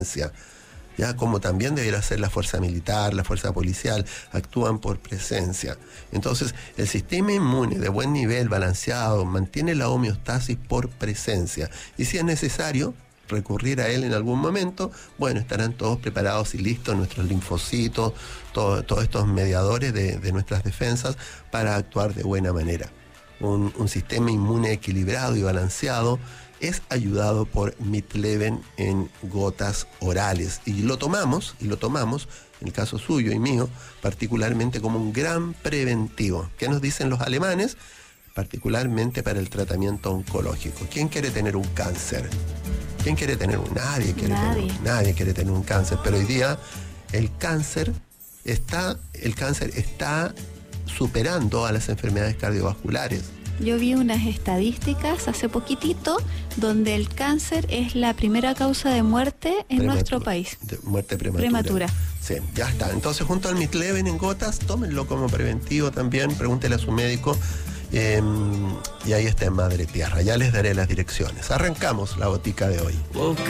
ya como también debiera ser la fuerza militar, la fuerza policial, actúan por presencia. Entonces, el sistema inmune de buen nivel, balanceado, mantiene la homeostasis por presencia. Y si es necesario recurrir a él en algún momento, bueno, estarán todos preparados y listos nuestros linfocitos, todos estos mediadores de nuestras defensas para actuar de buena manera. Un sistema inmune equilibrado y balanceado es ayudado por Midlevin en gotas orales. Y lo tomamos, en el caso suyo y mío, particularmente como un gran preventivo. ¿Qué nos dicen los alemanes? Particularmente para el tratamiento oncológico. ¿Quién quiere tener un cáncer? ¿Quién quiere tener un? Nadie quiere tener un cáncer. Pero hoy día el cáncer está superando a las enfermedades cardiovasculares. Yo vi unas estadísticas hace poquitito donde el cáncer es la primera causa de muerte en nuestro país. De muerte prematura. Sí, ya está. Entonces, junto al Midlevin en gotas, tómenlo como preventivo también, pregúntele a su médico. Y ahí está en Madre Tierra. Ya les daré las direcciones. Arrancamos la botica de hoy.